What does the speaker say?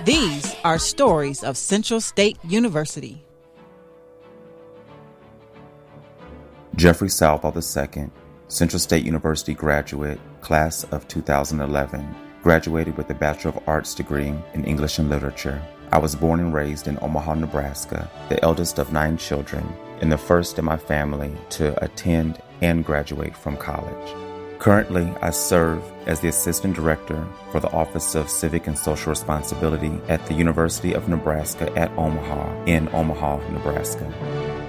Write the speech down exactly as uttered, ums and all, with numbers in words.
These are stories of Central State University. Jeffrey Southall the Second, Central State University graduate, class of two thousand eleven, graduated with a Bachelor of Arts degree in English and Literature. I was born and raised in Omaha, Nebraska, the eldest of nine children, and the first in my family to attend and graduate from college. Currently, I serve as the Assistant Director for the Office of Civic and Social Responsibility at the University of Nebraska at Omaha in Omaha, Nebraska.